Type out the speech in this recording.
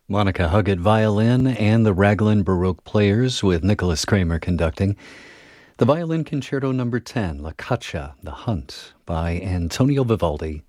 Monica Huggett violin and the Raglan Baroque Players with Nicholas Kramer conducting. The Violin Concerto No. 10, La Caccia, The Hunt, by Antonio Vivaldi.